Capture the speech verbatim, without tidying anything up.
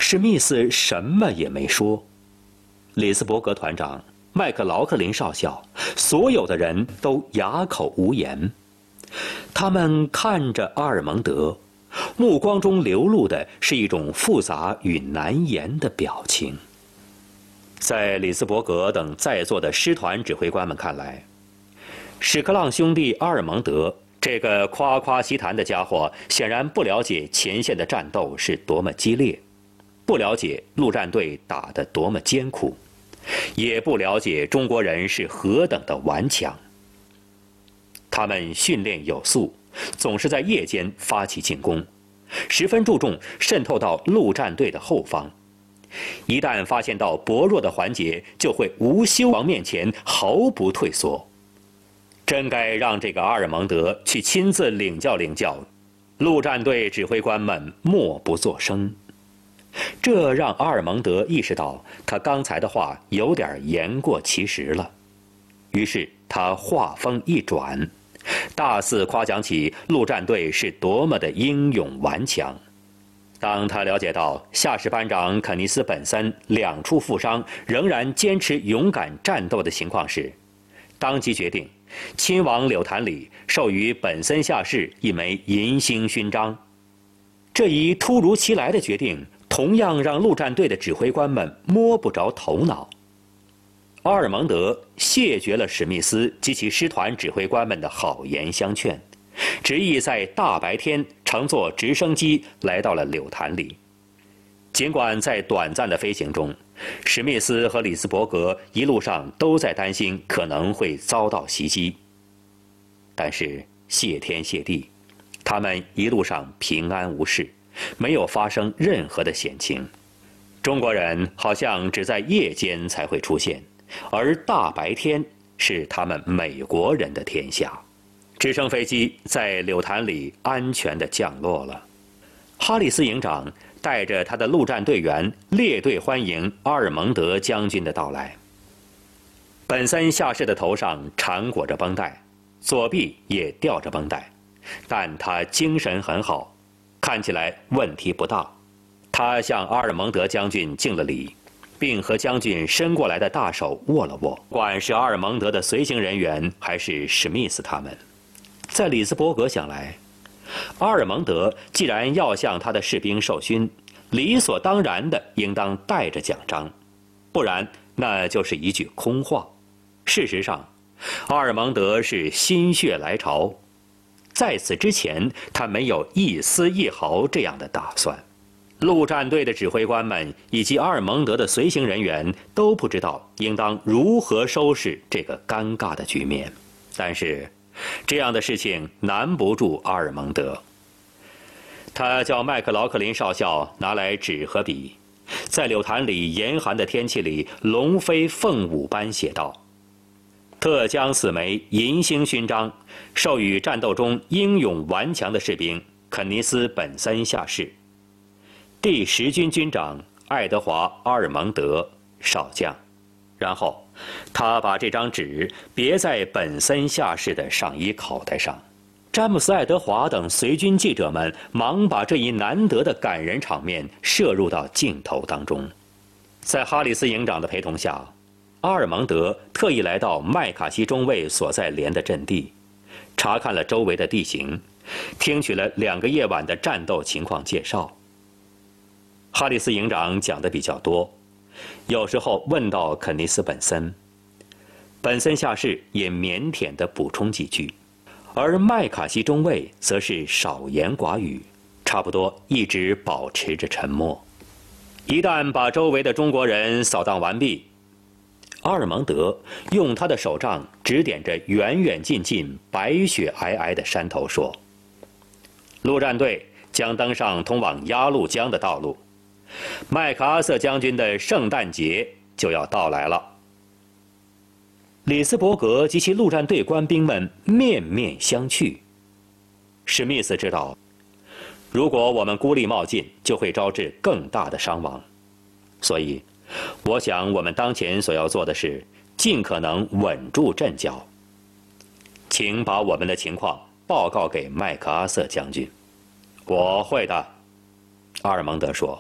史密斯什么也没说。里斯伯格团长、麦克劳克林少校，所有的人都哑口无言。他们看着阿尔蒙德，目光中流露的是一种复杂与难言的表情。在里斯伯格等在座的师团指挥官们看来，史克朗兄弟阿尔蒙德这个夸夸其谈的家伙，显然不了解前线的战斗是多么激烈，不了解陆战队打得多么艰苦，也不了解中国人是何等的顽强。他们训练有素，总是在夜间发起进攻，十分注重渗透到陆战队的后方。一旦发现到薄弱的环节，就会无休往面前毫不退缩。真该让这个阿尔蒙德去亲自领教领教。陆战队指挥官们默不作声，这让阿尔蒙德意识到他刚才的话有点言过其实了。于是他话锋一转，大肆夸奖起陆战队是多么的英勇顽强。当他了解到下士班长肯尼斯·本森两处负伤，仍然坚持勇敢战斗的情况时，当即决定亲往柳潭里授予本森下士一枚银星勋章。这一突如其来的决定，同样让陆战队的指挥官们摸不着头脑。阿尔蒙德谢绝了史密斯及其师团指挥官们的好言相劝，执意在大白天乘坐直升机来到了柳潭里。尽管在短暂的飞行中，史密斯和里斯伯格一路上都在担心可能会遭到袭击，但是谢天谢地，他们一路上平安无事，没有发生任何的险情。中国人好像只在夜间才会出现，而大白天是他们美国人的天下。直升飞机在柳潭里安全地降落了。哈里斯营长带着他的陆战队员列队欢迎阿尔蒙德将军的到来。本森下士的头上缠裹着绷带，左臂也吊着绷带，但他精神很好，看起来问题不大。他向阿尔蒙德将军敬了礼，并和将军伸过来的大手握了握。不管是阿尔蒙德的随行人员，还是史密斯他们，在里斯伯格想来，阿尔蒙德既然要向他的士兵授勋，理所当然的应当带着奖章，不然那就是一句空话。事实上，阿尔蒙德是心血来潮，在此之前他没有一丝一毫这样的打算。陆战队的指挥官们以及阿尔蒙德的随行人员都不知道应当如何收拾这个尴尬的局面，但是这样的事情难不住阿尔蒙德。他叫麦克劳克林少校拿来纸和笔，在柳潭里严寒的天气里龙飞凤舞般写道：特将此枚银星勋章授予战斗中英勇顽强的士兵肯尼斯·本森下士，第十军军长爱德华·阿尔蒙德少将。然后他把这张纸别在本森下士的上衣口袋上。詹姆斯·爱德华等随军记者们忙把这一难得的感人场面摄入到镜头当中。在哈里斯营长的陪同下，阿尔蒙德特意来到麦卡锡中尉所在连的阵地，查看了周围的地形，听取了两个夜晚的战斗情况介绍。哈里斯营长讲的比较多，有时候问到肯尼斯·本森，本森下士也腼腆地补充几句，而麦卡锡中尉则是少言寡语，差不多一直保持着沉默。一旦把周围的中国人扫荡完毕，阿尔蒙德用他的手杖指点着远远近近白雪皑皑的山头说：陆战队将登上通往鸭绿江的道路，麦克阿瑟将军的圣诞节就要到来了。里斯伯格及其陆战队官兵们面面相觑。史密斯知道，如果我们孤立冒进，就会招致更大的伤亡，所以我想我们当前所要做的是尽可能稳住阵脚。请把我们的情况报告给麦克阿瑟将军。我会的，阿尔蒙德说。